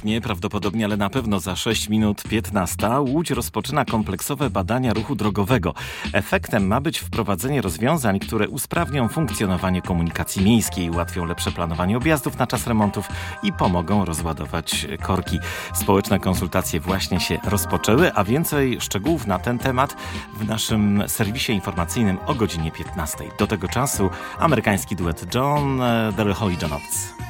Prawdopodobnie, ale na pewno za 6 minut 15 Łódź rozpoczyna kompleksowe badania ruchu drogowego. Efektem ma być wprowadzenie rozwiązań, które usprawnią funkcjonowanie komunikacji miejskiej, ułatwią lepsze planowanie objazdów na czas remontów i pomogą rozładować korki. Społeczne konsultacje właśnie się rozpoczęły, a więcej szczegółów na ten temat w naszym serwisie informacyjnym o godzinie 15. Do tego czasu amerykański duet John The Holy John Oates.